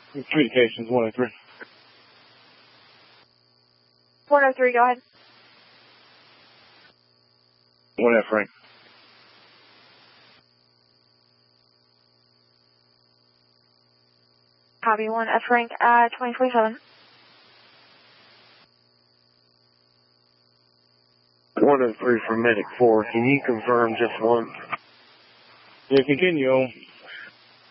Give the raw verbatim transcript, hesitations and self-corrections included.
Communications one oh three. one oh three, go ahead. one F Frank. Copy, one F Frank at twenty twenty-seven. one oh three for Medic four. Can you confirm just one? Yeah, continue on.